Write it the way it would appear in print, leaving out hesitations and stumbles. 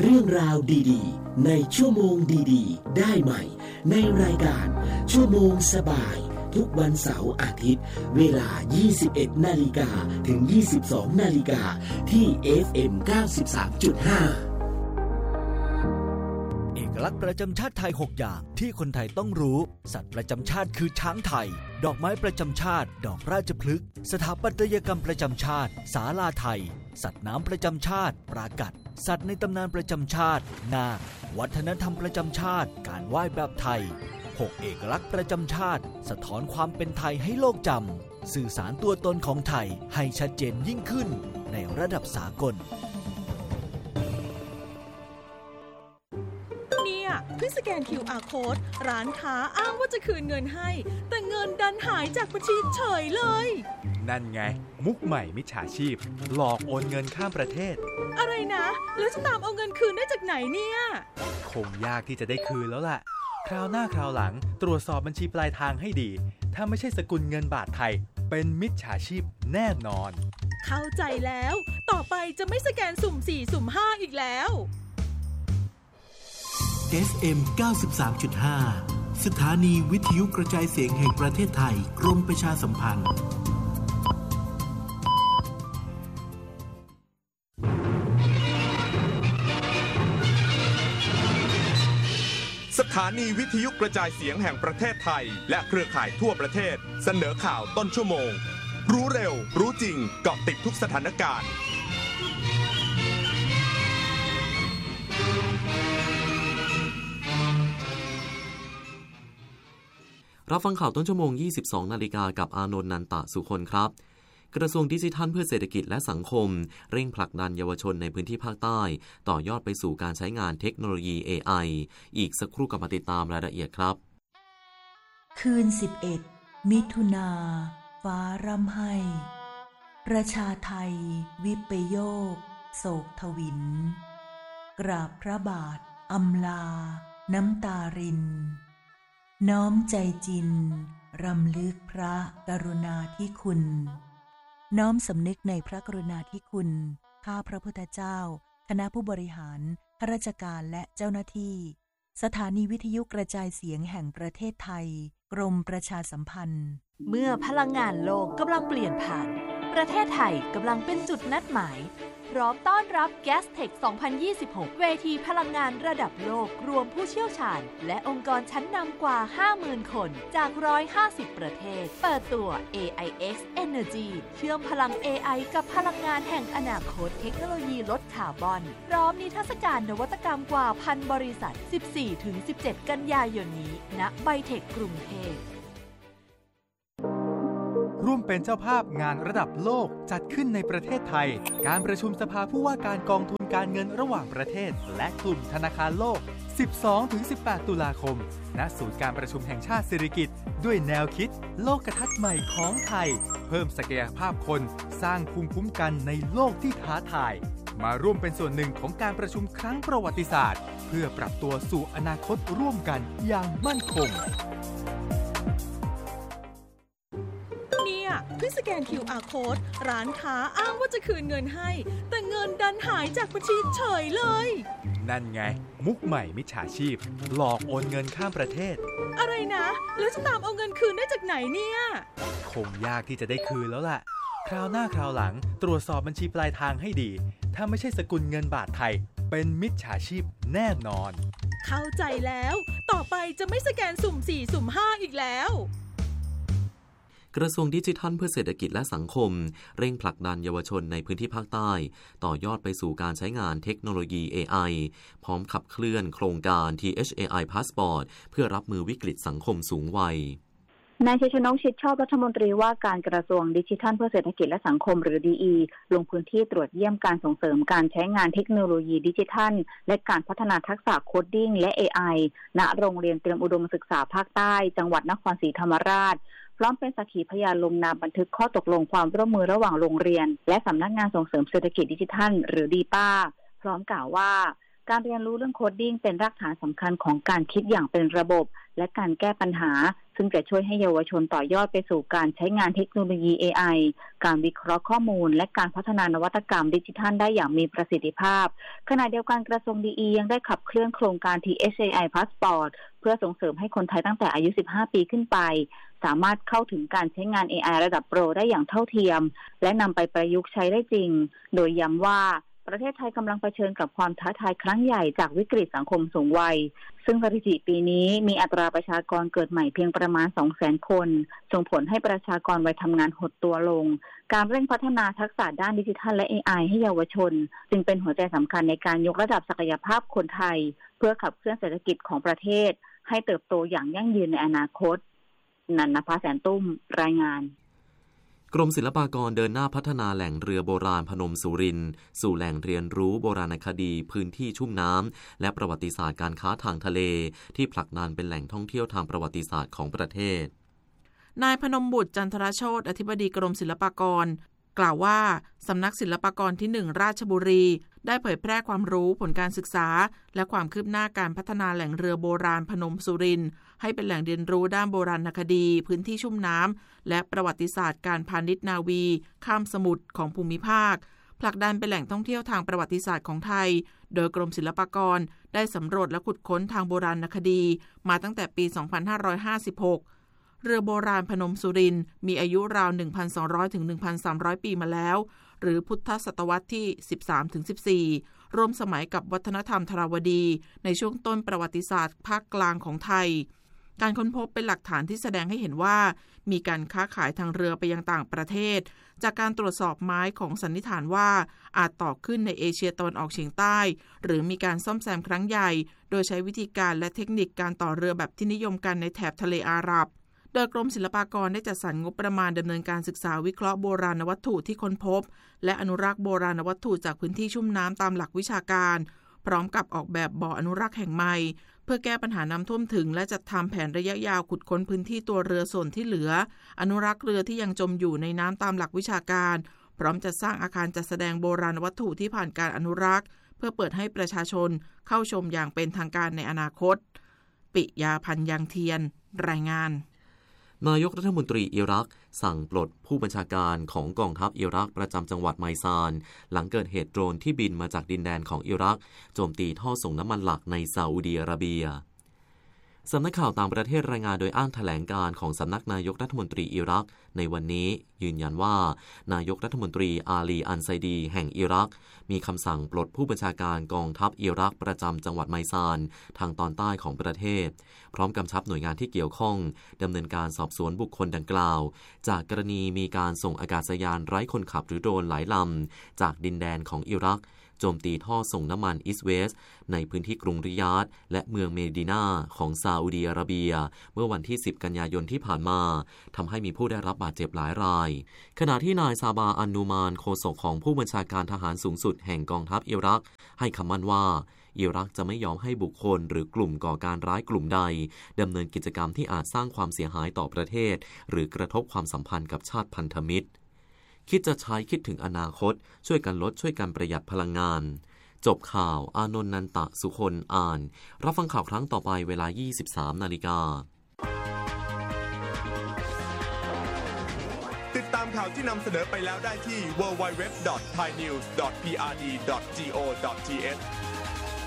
เรื่องราวดีๆในชั่วโมงดีๆได้ใหม่ในรายการชั่วโมงสบายทุกวันเสาร์อาทิตย์เวลา 21:00 นถึง 22:00 นที่ FM 93.5 เอกลักษณ์ประจำชาติไทย6อย่างที่คนไทยต้องรู้สัตว์ประจำชาติคือช้างไทยดอกไม้ประจำชาติดอกราชพฤกษ์สถาปัตยกรรมประจำชาติศาลาไทยสัตว์น้ำประจำชาติปรากัดสัตว์ในตำนานประจำชาตินาควัฒนธรรมประจำชาติการไหว้แบบไทย6เอกลักษณ์ประจำชาติสะท้อนความเป็นไทยให้โลกจำสื่อสารตัวตนของไทยให้ชัดเจนยิ่งขึ้นในระดับสากลเพิ่งสแกน QR Code ร้านค้าอ้างว่าจะคืนเงินให้แต่เงินดันหายจากบัญชีเฉยเลยนั่นไงมุกใหม่มิจฉาชีพหลอกโอนเงินข้ามประเทศอะไรนะแล้วจะตามเอาเงินคืนได้จากไหนเนี่ยคงยากที่จะได้คืนแล้วล่ะคราวหน้าคราวหลังตรวจสอบบัญชีปลายทางให้ดีถ้าไม่ใช่สกุลเงินบาทไทยเป็นมิจฉาชีพแน่นอนเข้าใจแล้วต่อไปจะไม่สแกนสุ่ม4สุ่ม5อีกแล้ว FM 93.5 สถานีวิทยุกระจายเสียงแห่งประเทศไทยกรมประชาสัมพันธ์สถานีวิทยุกระจายเสียงแห่งประเทศไทยและเครือข่ายทั่วประเทศเสนอข่าวต้นชั่วโมงรู้เร็วรู้จริงเกาะติดทุกสถานการณ์รับฟังข่าวต้นชั่วโมง 22:00 นกับอานนท์ นันตะสุคนครับกระทรวงดิจิทัลเพื่อเศรษฐกิจและสังคมเร่งผลักดันเยาวชนในพื้นที่ภาคใต้ต่อยอดไปสู่การใช้งานเทคโนโลยี AI อีกสักครู่กลับมาติดตามรายละเอียดครับคืน11มิถุนาฟ้าร่ำไห้ประชาไทยวิปโยคโศกทวินกราบพระบาทอำลาน้ำตารินน้อมใจจินรำลึกพระกรุณาธิคุณน้อมสำนึกในพระกรุณาธิคุณข้าพระพุทธเจ้าคณะผู้บริหารข้าราชการและเจ้าหน้าที่สถานีวิทยุกระจายเสียงแห่งประเทศไทยกรมประชาสัมพันธ์เมื่อพลังงานโลกกำลังเปลี่ยนผ่านประเทศไทยกำลังเป็นจุดนัดหมายพร้อมต้อนรับ Gastech 2026 เวทีพลังงานระดับโลกรวมผู้เชี่ยวชาญและองค์กรชั้นนำกว่า 50,000 คนจาก 150 ประเทศเปิดตัว AIX Energy เชื่อมพลัง AI กับพลังงานแห่งอนาคตเทคโนโลยีลดคาร์บอนพร้อมนิทรรศการนวัตกรรมกว่า 1,000 บริษัท 14-17 กันยายนนี้ณไบเทคกรุงเทพร่วมเป็นเจ้าภาพงานระดับโลกจัดขึ้นในประเทศไทยการประชุมสภาผู้ว่าการกองทุนการเงินระหว่างประเทศและกลุ่มธนาคารโลก 12-18 ตุลาคมณศูนย์การประชุมแห่งชาติสิริกิติ์ด้วยแนวคิดโลกทัศน์ใหม่ของไทยเพิ่มศักยภาพคนสร้างภูมิคุ้มกันในโลกที่ท้าทายมาร่วมเป็นส่วนหนึ่งของการประชุมครั้งประวัติศาสตร์เพื่อปรับตัวสู่อนาคตร่วมกันอย่างมั่นคงเพิ่งสแกน QR Code ร้านค้าอ้างว่าจะคืนเงินให้แต่เงินดันหายจากบัญชีเฉยเลยนั่นไงมุกใหม่มิจฉาชีพหลอกโอนเงินข้ามประเทศอะไรนะแล้วจะตามเอาเงินคืนได้จากไหนเนี่ยคงยากที่จะได้คืนแล้วล่ะคราวหน้าคราวหลังตรวจสอบบัญชีปลายทางให้ดีถ้าไม่ใช่สกุลเงินบาทไทยเป็นมิจฉาชีพแน่นอนเข้าใจแล้วต่อไปจะไม่สแกนสุ่ม4สุ่ม5อีกแล้วกระทรวงดิจิทัลเพื่อเศรษฐกิจและสังคมเร่งผลักดันเยาวชนในพื้นที่ภาคใต้ต่อยอดไปสู่การใช้งานเทคโนโลยี AI พร้อมขับเคลื่อนโครงการ THAI Passport เพื่อรับมือวิกฤตสังคมสูงวัยนายชัยชนก ชิดชอบรัฐมนตรีว่าการกระทรวงดิจิทัลเพื่อเศรษฐกิจและสังคมหรือ DE ลงพื้นที่ตรวจเยี่ยมการส่งเสริมการใช้งานเทคโนโลยีดิจิทัลและการพัฒนาทักษะโคดดิ้งและ AI ณ โรงเรียนเตรียมอุดมศึกษาภาคใต้จังหวัดนครศรีธรรมราชพร้อมเป็นสักขีพยานลงนามบันทึกข้อตกลงความร่วมมือระหว่างโรงเรียนและสำนักงานส่งเสริมเศรษฐกิจดิจิทัลหรือดีป้าพร้อมกล่าวว่าการเรียนรู้เรื่องโคดดิ้งเป็นรากฐานสำคัญของการคิดอย่างเป็นระบบและการแก้ปัญหาซึ่งจะช่วยให้เยาวชนต่อยอดไปสู่การใช้งานเทคโนโลยี AI การวิเคราะห์ข้อมูลและการพัฒนานวัตกรรมดิจิทัลได้อย่างมีประสิทธิภาพขณะเดียวกันกระทรวง DE ยังได้ขับเคลื่อนโครงการ THAI Passport เพื่อส่งเสริมให้คนไทยตั้งแต่อายุ 15 ปีขึ้นไปสามารถเข้าถึงการใช้งาน AI ระดับโปรได้อย่างเท่าเทียมและนำไปประยุกต์ใช้ได้จริงโดยย้ำว่าประเทศไทยกำลังเผชิญกับความท้าทายครั้งใหญ่จากวิกฤตสังคมสูงวัยซึ่งสถิติปีนี้มีอัตราประชากรเกิดใหม่เพียงประมาณ 200,000 คนส่งผลให้ประชากรวัยทำงานหดตัวลงการเร่งพัฒนาทักษะด้านดิจิทัลและ AI ให้เยาวชนจึงเป็นหัวใจสำคัญในการยกระดับศักยภาพคนไทยเพื่อขับเคลื่อนเศรษฐกิจของประเทศให้เติบโตอย่างยั่งยืนในอนาคตนันนภาแสนตุ้มรายงานกรมศิลปากรเดินหน้าพัฒนาแหล่งเรือโบราณพนมสุรินทร์สู่แหล่งเรียนรู้โบราณคดีพื้นที่ชุ่มน้ำและประวัติศาสตร์การค้าทางทะเลที่ผลักดันเป็นแหล่งท่องเที่ยวทางประวัติศาสตร์ของประเทศนายพนมบุตรจันทรโชติอธิบดีกรมศิลปากรกล่าวว่าสำนักศิลปากรที่ 1 ราชบุรีได้เผยแพร่ความรู้ผลการศึกษาและความคืบหน้าการพัฒนาแหล่งเรือโบราณพนมสุรินทร์ให้เป็นแหล่งเรียนรู้ด้านโบราณคดีพื้นที่ชุ่มน้ำและประวัติศาสตร์การพาณิชย์นาวีข้ามสมุทรของภูมิภาคผลักดันเป็นแหล่งท่องเที่ยวทางประวัติศาสตร์ของไทยโดยกรมศิลปากรได้สำรวจและขุดค้นทางโบราณคดีมาตั้งแต่ปี 2556เรือโบราณพนมสุรินทร์มีอายุราว 1,200 ถึง 1,300 ปีมาแล้วหรือพุทธศตวรรษที่ 13-14 ร่วมสมัยกับวัฒนธรรมธรวดีในช่วงต้นประวัติศาสตร์ภาคกลางของไทยการค้นพบเป็นหลักฐานที่แสดงให้เห็นว่ามีการค้าขายทางเรือไปยังต่างประเทศจากการตรวจสอบไม้ของสันนิษฐานว่าอาจต่อขึ้นในเอเชียตะวันออกเฉียงใต้หรือมีการซ่อมแซมครั้งใหญ่โดยใช้วิธีการและเทคนิคการต่อเรือแบบที่นิยมกันในแถบทะเลอาหรับโดยกรมศิลปากรได้จัดสรรงบประมาณดำเนินการศึกษาวิเคราะห์โบราณวัตถุที่ค้นพบและอนุรักษ์โบราณวัตถุจากพื้นที่ชุ่มน้ำตามหลักวิชาการพร้อมกับออกแบบบ่ออนุรักษ์แห่งใหม่เพื่อแก้ปัญหาน้ำท่วมถึงและจัดทำแผนระยะยาวขุดค้นพื้นที่ตัวเรือส่วนที่เหลืออนุรักษ์เรือที่ยังจมอยู่ในน้ำตามหลักวิชาการพร้อมจัดสร้างอาคารจัดแสดงโบราณวัตถุที่ผ่านการอนุรักษ์เพื่อเปิดให้ประชาชนเข้าชมอย่างเป็นทางการในอนาคตปิยาพันธ์ยังเทียนรายงานนายกรัฐมนตรีอิรักสั่งปลดผู้บัญชาการของกองทัพอิรักประจำจังหวัดไมซานหลังเกิดเหตุโดรนที่บินมาจากดินแดนของอิรักโจมตีท่อส่งน้ำมันหลักในซาอุดิอาระเบียสำนักข่าวต่างประเทศรายงานโดยอ้างแถลงการของสำนักนายกรัฐมนตรีอิรักในวันนี้ยืนยันว่านายกรัฐมนตรีอาลีอันไซดีแห่งอิรักมีคำสั่งปลดผู้บัญชาการกองทัพอิรักประจำจังหวัดไมซานทางตอนใต้ของประเทศพร้อมกำชับหน่วยงานที่เกี่ยวข้องดำเนินการสอบสวนบุคคลดังกล่าวจากกรณีมีการส่งอากาศยานไร้คนขับหรือโดรนหลายลำจากดินแดนของอิรักโจมตีท่อส่งน้ำมันอิสเวสในพื้นที่กรุงริยาดและเมืองเมดินาของซาอุดิอาระเบียเมื่อวันที่10กันยายนที่ผ่านมาทำให้มีผู้ได้รับบาดเจ็บหลายรายขณะที่นายซาบาอันนูมานโฆษกของผู้บัญชาการทหารสูงสุดแห่งกองทัพอิรักให้คำมั่นว่าอิรักจะไม่ยอมให้บุคคลหรือกลุ่มก่อการร้ายกลุ่มใดดำเนินกิจกรรมที่อาจสร้างความเสียหายต่อประเทศหรือกระทบความสัมพันธ์กับชาติพันธมิตรคิดจะใช้คิดถึงอนาคตช่วยกันลดช่วยกันประหยัดพลังงานจบข่าวอานนท์นันตะสุคนอ่านรับฟังข่าวครั้งต่อไปเวลา 23:00 น. ติดตามข่าวที่นำเสนอไปแล้วได้ที่ www.thainews.prd.go.th